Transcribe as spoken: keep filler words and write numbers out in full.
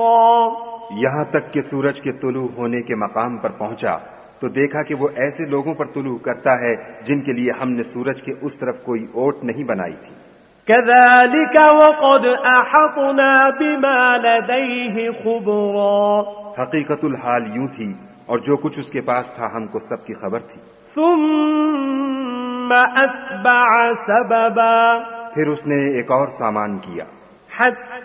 سرا यहाँ तक कि सूरज के तुलू होने के मकाम पर पहुंचा तो देखा कि वो ऐसे लोगों पर तुलू करता है जिनके लिए हमने सूरज के उस तरफ कोई ओट नहीं बनाई थी। كذلك وقد أحطنا بما لديه خبرا हकीकतुल हाल यूं थी और जो कुछ उसके पास था हमको सबकी खबर थी। ثم أتبع سببا फिर उसने एक और सामान किया। حتى